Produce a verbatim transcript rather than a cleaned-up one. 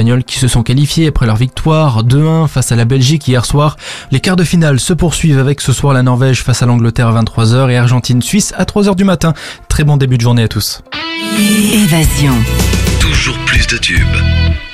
Espagnols qui se sont qualifiés après leur victoire deux un face à la Belgique hier soir. Les quarts de finale se poursuivent avec ce soir la Norvège face à l'Angleterre à vingt-trois heures et Argentine-Suisse à trois heures du matin. Très bon début de journée à tous. Évasion. Toujours plus de tubes.